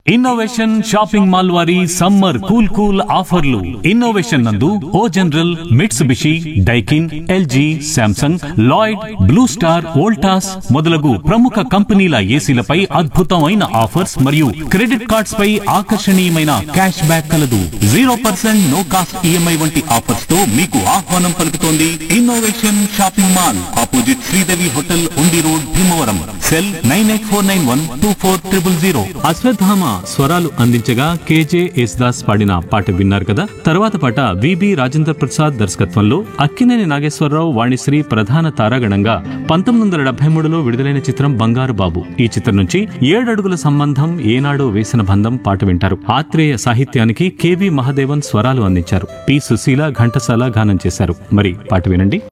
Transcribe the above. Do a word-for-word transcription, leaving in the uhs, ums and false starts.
Innovation shopping mall వారి summer cool cool ఆఫర్లు. Innovation నందు ఓ general, Mitsubishi, Daikin, LG, Samsung, Lloyd, blue star, Voltas మొదలగు ప్రముఖ కంపెనీల ఏసీలపై అద్భుతమైన ఆఫర్స్ మరియు క్రెడిట్ కార్డ్స్ పై ఆకర్షణీయమైన క్యాష్ బ్యాక్ కలదు. Zero percent no cost EMI వంటి ఆఫర్స్ తో మీకు ఆహ్వానం పలుకుతోంది innovation shopping mall, opposite Sridevi hotel, ఉండి road, Bhimavaram. Cell nine eight four nine one two four triple zero. Ashwatthama స్వరాలు అందించగా కేజే యేసుదాస్ పాడిన పాట విన్నారు కదా. తర్వాత పాట విబి రాజేంద్ర ప్రసాద్ దర్శకత్వంలో అక్కినేని నాగేశ్వరరావు, వాణిశ్రీ ప్రధాన తారాగణంగా పంతొమ్మిది వందల డెబ్బై మూడులో విడుదలైన చిత్రం బంగారు బాబు. ఈ చిత్రం నుంచి ఏడడుగుల సంబంధం ఏనాడో వేసిన బంధం పాట వింటారు. ఆత్రేయ సాహిత్యానికి కెవి మహదేవన్ స్వరాలు అందించారు. పి సుశీల ఘంటసాల గానం చేశారు. మరి పాట వినండి.